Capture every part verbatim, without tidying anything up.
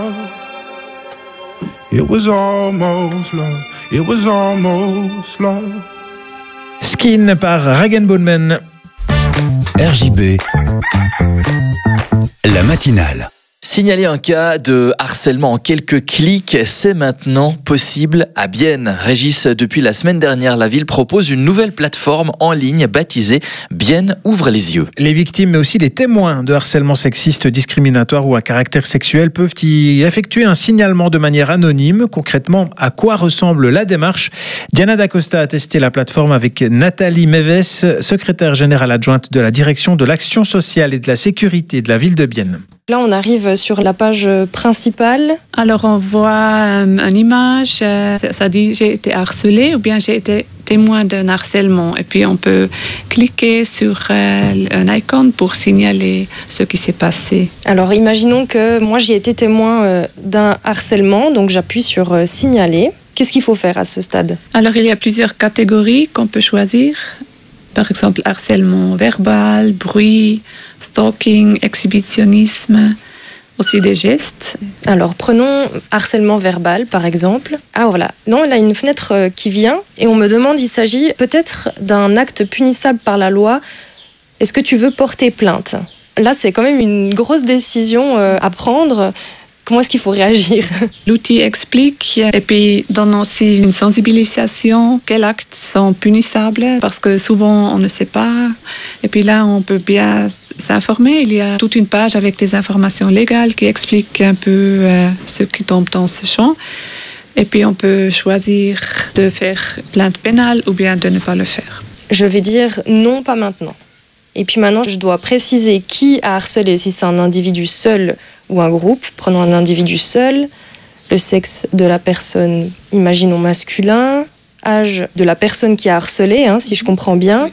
It was almost love. It was almost love. Skin par Rag and Bone Man. R J B, la matinale. Signaler un cas de harcèlement en quelques clics, c'est maintenant possible à Bienne. Régis, depuis la semaine dernière, la ville propose une nouvelle plateforme en ligne baptisée Bienne ouvre les yeux. Les victimes, mais aussi les témoins de harcèlement sexiste, discriminatoire ou à caractère sexuel peuvent y effectuer un signalement de manière anonyme. Concrètement, à quoi ressemble la démarche ? Diana D'Acosta a testé la plateforme avec Nathalie Méves, secrétaire générale adjointe de la direction de l'action sociale et de la sécurité de la ville de Bienne. Là, on arrive sur la page principale. Alors, on voit euh, une image, euh, ça dit j'ai été harcelée ou bien j'ai été témoin d'un harcèlement. Et puis, on peut cliquer sur euh, un icône pour signaler ce qui s'est passé. Alors, imaginons que moi, j'ai été témoin euh, d'un harcèlement, donc j'appuie sur euh, signaler. Qu'est-ce qu'il faut faire à ce stade ? Alors, il y a plusieurs catégories qu'on peut choisir. Par exemple, harcèlement verbal, bruit, stalking, exhibitionnisme, aussi des gestes. Alors, prenons harcèlement verbal, par exemple. Ah, voilà. Non, il y a une fenêtre qui vient et on me demande, il s'agit peut-être d'un acte punissable par la loi. Est-ce que tu veux porter plainte ? Là, c'est quand même une grosse décision à prendre. Comment est-ce qu'il faut réagir ? L'outil explique et puis donne aussi une sensibilisation. Quels actes sont punissables ? Parce que souvent, on ne sait pas. Et puis là, on peut bien s'informer. Il y a toute une page avec des informations légales qui expliquent un peu euh, ce qui tombe dans ce champ. Et puis, on peut choisir de faire plainte pénale ou bien de ne pas le faire. Je vais dire non, pas maintenant. Et puis maintenant, je dois préciser qui a harcelé, si c'est un individu seul ou un groupe. Prenons un individu seul, le sexe de la personne, imaginons masculin, âge de la personne qui a harcelé, hein, si je comprends bien,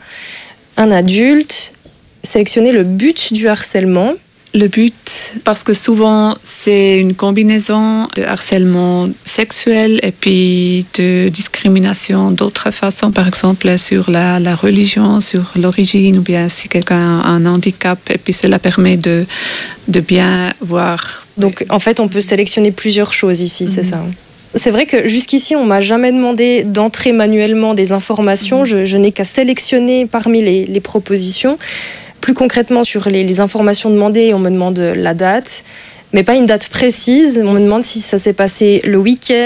un adulte, sélectionner le but du harcèlement. Le but, parce que souvent, c'est une combinaison de harcèlement sexuel et puis de discrimination d'autres façons, par exemple sur la, la religion, sur l'origine, ou bien si quelqu'un a un handicap, et puis cela permet de, de bien voir. Donc, en fait, on peut sélectionner plusieurs choses ici, mmh. c'est ça. C'est vrai que jusqu'ici, on ne m'a jamais demandé d'entrer manuellement des informations. Mmh. Je, je n'ai qu'à sélectionner parmi les, les propositions. Plus concrètement, sur les, les informations demandées, on me demande la date, mais pas une date précise. On me demande si ça s'est passé le week-end.